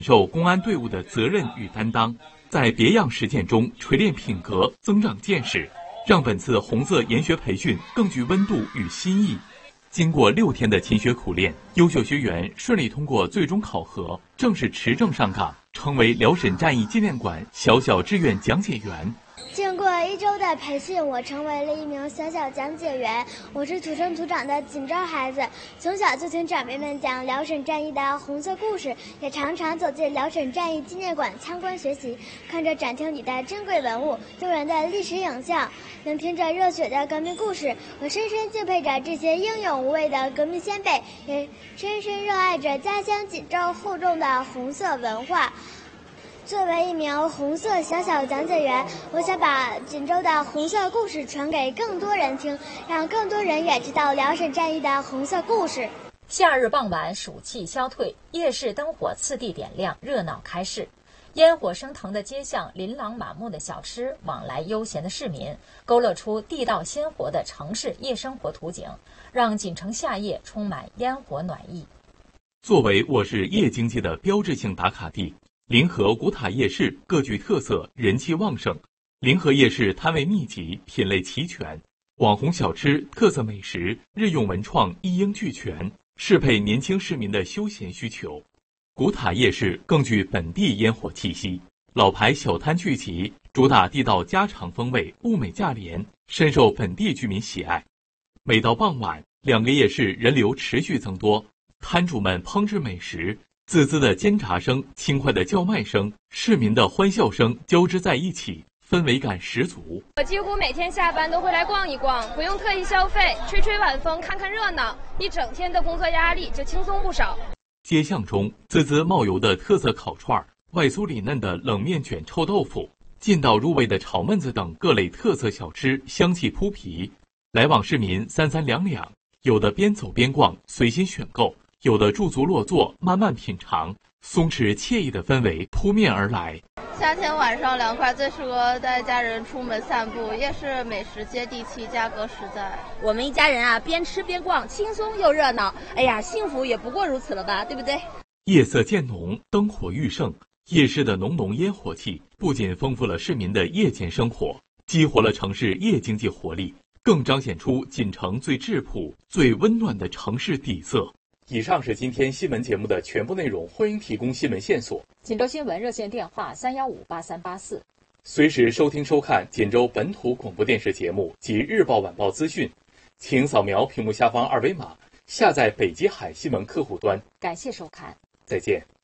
受公安队伍的责任与担当，在别样实践中锤炼品格，增长见识，让本次红色研学培训更具温度与新意。经过6天的勤学苦练，优秀学员顺利通过最终考核，正式持证上岗，成为辽沈战役纪念馆小小志愿讲解员。 经过1周的培训，我成为了一名小小讲解员。我是土生土长的锦州孩子，从小就听长辈们讲辽沈战役的红色故事，也常常走进辽沈战役纪念馆参观学习，看着展厅里的珍贵文物、动人的历史影像，聆听着热血的革命故事。我深深敬佩着这些英勇无畏的革命先辈，也深深热爱着家乡锦州厚重的红色文化。作为一名红色小小讲解员，我想把锦州的红色故事传给更多人听，让更多人也知道辽沈战役的红色故事。 夏日傍晚，暑气消退，夜市灯火次第点亮，热闹开市。烟火升腾的街巷，琳琅满目的小吃，往来悠闲的市民，勾勒出地道鲜活的城市夜生活图景，让锦城夏夜充满烟火暖意。 作为我市夜经济的标志性打卡地，临河古塔夜市各具特色，人气旺盛。临河夜市摊位密集，品类齐全，网红小吃、特色美食、日用文创一应俱全，适配年轻市民的休闲需求。古塔夜市更具本地烟火气息，老牌小摊聚集，主打地道家常风味，物美价廉，深受本地居民喜爱。每到傍晚，2个夜市人流持续增多，摊主们烹制美食，滋滋的煎炸声、轻快的叫卖声、市民的欢笑声交织在一起，氛围感十足。 我几乎每天下班都会来逛一逛，不用特意消费，吹吹晚风，看看热闹，一整天的工作压力就轻松不少。 街巷中滋滋冒油的特色烤串，外酥里嫩的冷面卷臭豆腐，劲道入味的炒焖子等各类特色小吃香气扑鼻，来往市民三三两两，有的边走边逛，随心选购，有的驻足落座，慢慢品尝，松弛惬意的氛围扑面而来。 夏天晚上凉快，最适合带家人出门散步。夜市美食接地气，价格实在。 我们一家人啊，边吃边逛，轻松又热闹。哎呀，幸福也不过如此了吧，对不对？ 夜色渐浓，灯火愈盛，夜市的浓浓烟火气不仅丰富了市民的夜间生活，激活了城市夜经济活力，更彰显出锦城最质朴、最温暖的城市底色。以上是今天新闻节目的全部内容，欢迎提供新闻线索。 锦州新闻热线电话3158384， 随时收听收看锦州本土广播电视节目及日报晚报资讯，请扫描屏幕下方2维码，下载北极海新闻客户端。 感谢收看， 再见。